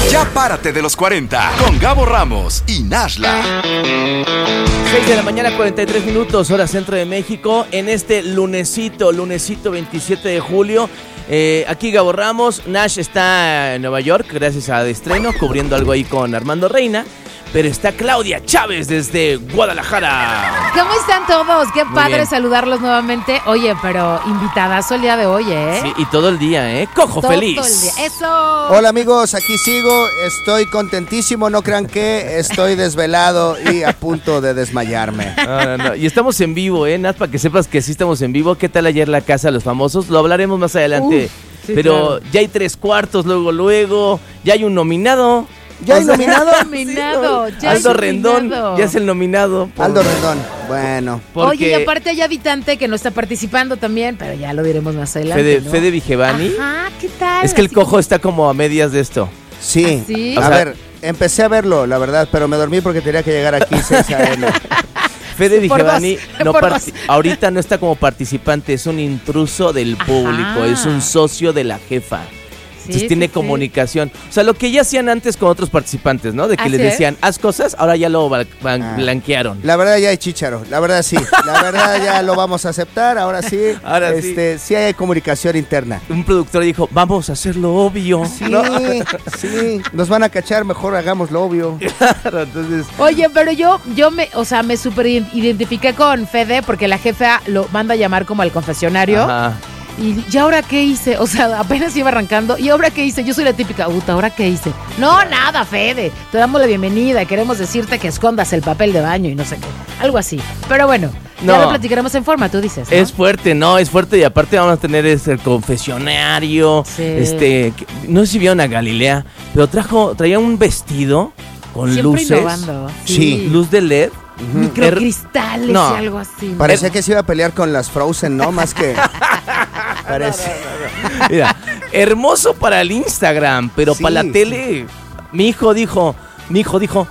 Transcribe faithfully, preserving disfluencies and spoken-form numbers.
Ya párate de los cuarenta con Gabo Ramos y Nashla. seis de la mañana, cuarenta y tres minutos, hora centro de México. En este lunesito, lunesito veintisiete de julio. Eh, aquí Gabo Ramos. Nash está en Nueva York, gracias a De Estreno, cubriendo algo ahí con Armando Reina. Pero está Claudia Chávez desde Guadalajara. ¿Cómo están todos? Qué Muy padre bien. saludarlos nuevamente. Oye, pero invitadazo el día de hoy, ¿eh? Sí, y todo el día, ¿eh? Cojo Todo feliz. el día. ¡Eso! Hola amigos, aquí sigo, estoy contentísimo, no crean que estoy desvelado y a punto de desmayarme. No, no, no. Y estamos en vivo, ¿eh? Nada, para que sepas que sí estamos en vivo. ¿Qué tal ayer la Casa de los Famosos? Lo hablaremos más adelante. Uf, sí, pero claro. ya hay tres cuartos, luego, luego. Ya hay un nominado. ¿Ya hay O sea, nominado? Nominado, ya Aldo hay Rendón nominado. ya es el nominado. por- Aldo Rendón, bueno. Porque Oye, y aparte hay habitante que no está participando también, pero ya lo diremos más adelante, Fede, ¿no? Fede Vigevani. Ajá, ¿qué tal? Es que el Así cojo está como a medias de esto. Sí, ¿Ah, sí? a O sea- ver, empecé a verlo, la verdad, pero me dormí porque tenía que llegar aquí seis a eme. Fede Por Vigevani dos, no por parti- dos. ahorita no está como participante, es un intruso del público, Ajá. es un socio de la jefa. Sí, Entonces sí, tiene sí. comunicación. O sea, lo que ya hacían antes con otros participantes, ¿no? De que Así les es. decían, haz cosas, ahora ya lo ba- ban- Ah. blanquearon. La verdad ya hay chícharo, la verdad sí, la verdad ya lo vamos a aceptar, ahora sí, Ahora sí. este, sí hay comunicación interna. Un productor dijo, vamos a hacerlo obvio. Sí, ¿no? sí, nos van a cachar, mejor hagámoslo obvio. Claro, entonces, Oye, pero yo, yo me, o sea, me super identifiqué con Fede porque la jefa lo manda a llamar como al confesionario. ajá. Y ¿y ahora qué hice? O sea, apenas iba arrancando. ¿Y ahora qué hice? Yo soy la típica, puta, ¿ahora qué hice? No, nada, Fede. Te damos la bienvenida. Queremos decirte que escondas el papel de baño y no sé qué. Algo así. Pero bueno, ya No. lo platicaremos en forma, tú dices, ¿no? Es fuerte, no, es fuerte y aparte vamos a tener ese confesionario. Sí. Este, que- no sé si vieron a Galilea, pero trajo, traía un vestido con Siempre luces, innovando. Sí. luz de L E D. Microcristales No. y algo así. Parecía que se iba a pelear con las Frozen, ¿no? Más que... Parece... Mira, hermoso para el Instagram, pero Sí, para la sí. tele, mi hijo dijo, mi hijo dijo,